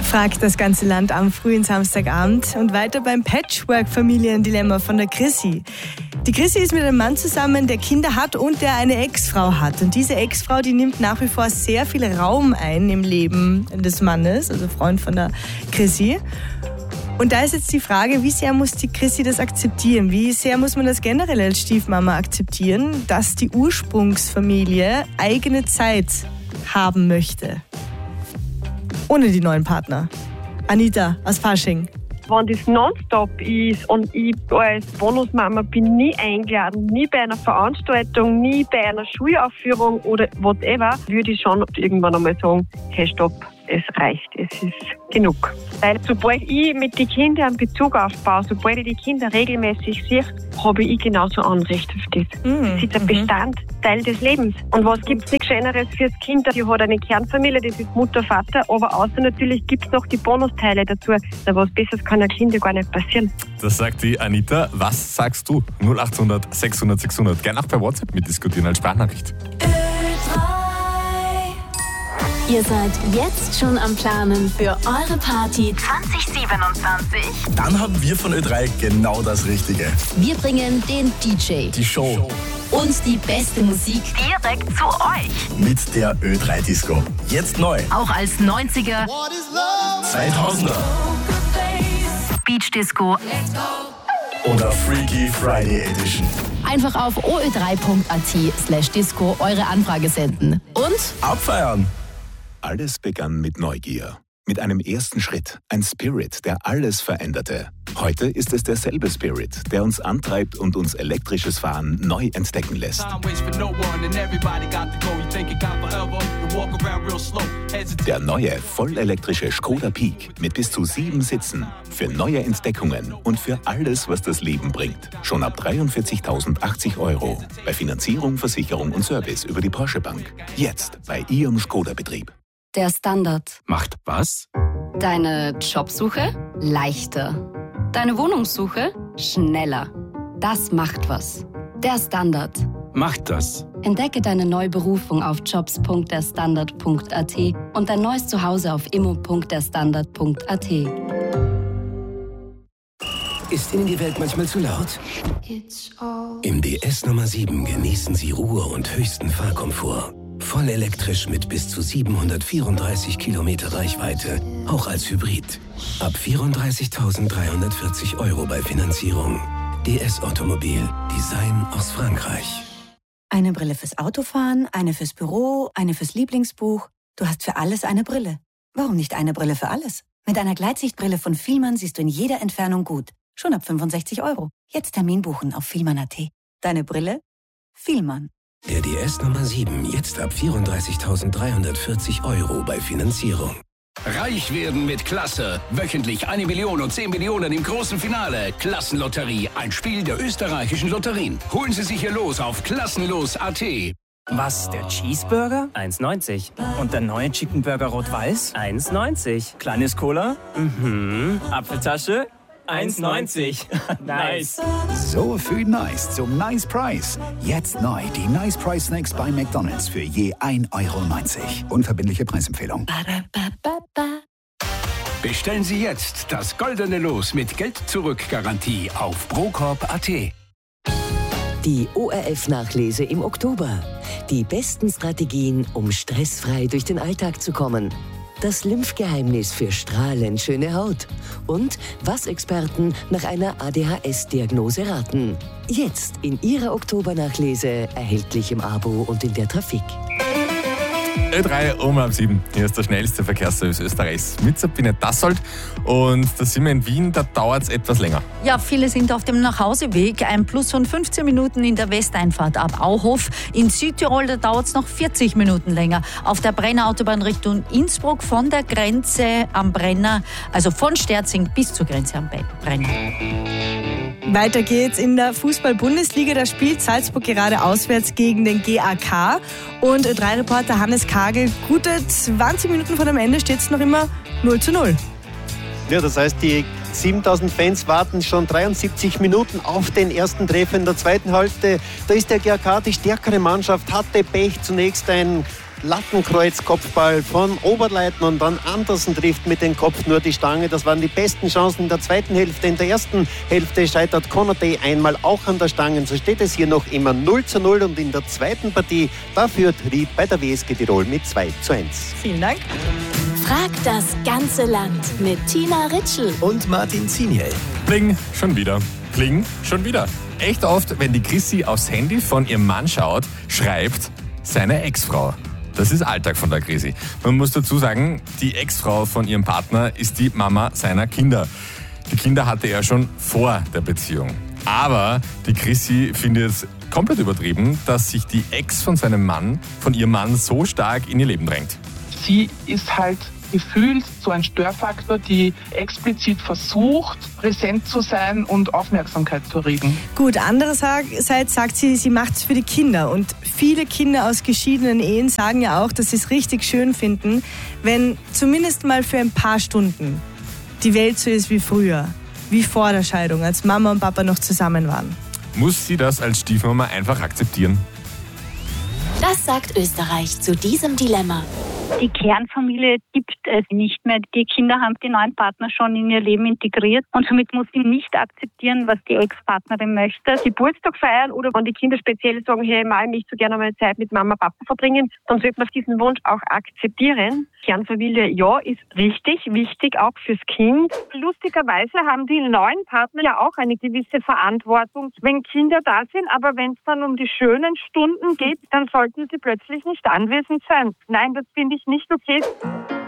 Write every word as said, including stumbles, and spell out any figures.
fragt das ganze Land am frühen Samstagabend. Und weiter beim Patchwork-Familiendilemma von der Chrissy. Die Chrissy ist mit einem Mann zusammen, der Kinder hat und der eine Ex-Frau hat. Und diese Ex-Frau, die nimmt nach wie vor sehr viel Raum ein im Leben des Mannes, also Freund von der Chrissy. Und da ist jetzt die Frage, wie sehr muss die Chrissy das akzeptieren? Wie sehr muss man das generell als Stiefmama akzeptieren, dass die Ursprungsfamilie eigene Zeit haben möchte? Ohne die neuen Partner. Anita aus Fasching. Wenn das nonstop ist und ich als Bonusmama bin nie eingeladen, nie bei einer Veranstaltung, nie bei einer Schulaufführung oder whatever, würde ich schon irgendwann einmal sagen, hey stopp, es reicht, es ist genug. Weil sobald ich mit den Kindern einen Bezug aufbaue, sobald ich die Kinder regelmäßig sehe, habe ich genauso Anrecht auf das. Mhm. Das ist ein Bestandteil des Lebens. Und was gibt es nichts Schöneres fürs Kind? Die hat eine Kernfamilie, das ist Mutter, Vater, aber außer natürlich gibt es noch die Bonusteile dazu. Da was Besseres kann ein Kind ja gar nicht passieren. Das sagt die Anita. Was sagst du? null acht hundert sechshundert sechshundert. Gerne auch per WhatsApp mitdiskutieren als Sprachnachricht. Ihr seid jetzt schon am Planen für eure Party zwanzig siebenundzwanzig? Dann haben wir von Ö drei genau das Richtige. Wir bringen den D J, Die Show und die beste Musik Direkt zu euch. mit der Ö drei Disco. Jetzt neu. Auch als neunziger zweitausender Beach Disco. oder Freaky Friday Edition. Einfach auf o ö drei punkt a t slash disco eure Anfrage senden. Und Abfeiern! Alles begann mit Neugier. Mit einem ersten Schritt. Ein Spirit, der alles veränderte. Heute ist es derselbe Spirit, der uns antreibt und uns elektrisches Fahren neu entdecken lässt. Der neue, vollelektrische Skoda Peak mit bis zu sieben Sitzen. Für neue Entdeckungen und für alles, was das Leben bringt. Schon ab dreiundvierzigtausendachtzig Euro. Bei Finanzierung, Versicherung und Service über die Porsche Bank. Jetzt bei Ihrem Skoda-Betrieb. der Standard. Macht was? Deine Jobsuche leichter. Deine Wohnungssuche schneller. Das macht was. Der Standard. Macht das. Entdecke deine neue Berufung auf jobs punkt der standard punkt a t und dein neues Zuhause auf immo punkt der standard punkt a t. Ist Ihnen die Welt manchmal zu laut? Im D S Nummer sieben genießen Sie Ruhe und höchsten Fahrkomfort. Voll elektrisch mit bis zu siebenhundertvierunddreißig Kilometer Reichweite, auch als Hybrid. Ab vierunddreißigtausenddreihundertvierzig Euro bei Finanzierung. D S Automobil, Design aus Frankreich. Eine Brille fürs Autofahren, eine fürs Büro, eine fürs Lieblingsbuch. Du hast für alles eine Brille. Warum nicht eine Brille für alles? Mit einer Gleitsichtbrille von Fielmann siehst du in jeder Entfernung gut. Schon ab fünfundsechzig Euro. Jetzt Termin buchen auf fielmann punkt a t. Deine Brille? Fielmann. Der D S Nummer sieben, jetzt ab vierunddreißigtausenddreihundertvierzig Euro bei Finanzierung. Reich werden mit Klasse. Wöchentlich eine Million und zehn Millionen im großen Finale. Klassenlotterie, ein Spiel der österreichischen Lotterien. Holen Sie sich hier los auf klassenlos punkt a t. Was, der Cheeseburger? eins neunzig. Und der neue Chicken Burger Rot-Weiß? eins neunzig. Kleines Cola? Mhm. Apfeltasche? eins neunzig. Nice. So viel Nice zum Nice Price. Jetzt neu die Nice Price Snacks bei McDonald's für je ein Euro neunzig. Unverbindliche Preisempfehlung. Bestellen Sie jetzt das goldene Los mit Geld-Zurück-Garantie auf procorp punkt a t. Die O R F-Nachlese im Oktober. Die besten Strategien, um stressfrei durch den Alltag zu kommen. Das Lymphgeheimnis für strahlend schöne Haut. Und was Experten nach einer A D H S-Diagnose raten. Jetzt in Ihrer Oktobernachlese, erhältlich im Abo und in der Trafik. Ö drei um halb sieben. Hier ist der schnellste Verkehrsservice Österreichs mit Sabine Dassold. Und da sind wir in Wien, da dauert es etwas länger. Ja, viele sind auf dem Nachhauseweg. Ein Plus von fünfzehn Minuten in der Westeinfahrt ab Auhof. In Südtirol, da dauert es noch vierzig Minuten länger. Auf der Brennerautobahn Richtung Innsbruck von der Grenze am Brenner, also von Sterzing bis zur Grenze am Brenner. Weiter geht's in der Fußball-Bundesliga. Da spielt Salzburg gerade auswärts gegen den G A K. Und Ö drei Reporter Hannes Kagel, gute zwanzig Minuten vor dem Ende steht es noch immer null zu null. Ja, das heißt, die siebentausend Fans warten schon dreiundsiebzig Minuten auf den ersten Treffer in der zweiten Hälfte. Da ist der G A K die stärkere Mannschaft, hatte Pech. Zunächst ein Lattenkreuz, Kopfball von Oberleitner, dann Andersen trifft mit dem Kopf nur die Stange. Das waren die besten Chancen in der zweiten Hälfte. In der ersten Hälfte scheitert Konate einmal auch an der Stange. So steht es hier noch immer null zu null und in der zweiten Partie, da führt Ried bei der W S G Tirol mit zwei zu eins. Vielen Dank. Frag das ganze Land mit Tina Ritschl und Martin Ziniel. Kling, schon wieder. Kling, schon wieder. Echt oft, wenn die Chrissy aufs Handy von ihrem Mann schaut, schreibt seine Ex-Frau. Das ist Alltag von der Chrissy. Man muss dazu sagen, die Ex-Frau von ihrem Partner ist die Mama seiner Kinder. Die Kinder hatte er schon vor der Beziehung. Aber die Chrissy findet es komplett übertrieben, dass sich die Ex von seinem Mann, von ihrem Mann so stark in ihr Leben drängt. Sie ist halt gefühlt so ein Störfaktor, die explizit versucht, präsent zu sein und Aufmerksamkeit zu erregen. Gut, andererseits sagt sie, sie macht es für die Kinder. Und viele Kinder aus geschiedenen Ehen sagen ja auch, dass sie es richtig schön finden, wenn zumindest mal für ein paar Stunden die Welt so ist wie früher, wie vor der Scheidung, als Mama und Papa noch zusammen waren. Muss sie das als Stiefmama einfach akzeptieren? Das sagt Österreich zu diesem Dilemma. Die Kernfamilie gibt es nicht mehr. Die Kinder haben den neuen Partner schon in ihr Leben integriert und somit muss sie nicht akzeptieren, was die Ex-Partnerin möchte. Geburtstag feiern oder wenn die Kinder speziell sagen, hey, ich möchte so gerne mal Zeit mit Mama und Papa verbringen, dann sollte man diesen Wunsch auch akzeptieren. Kernfamilie, ja, ist richtig, wichtig auch fürs Kind. Lustigerweise haben die neuen Partner ja auch eine gewisse Verantwortung, wenn Kinder da sind, aber wenn es dann um die schönen Stunden geht, dann sollten sie plötzlich nicht anwesend sein. Nein, das finde ich nicht okay.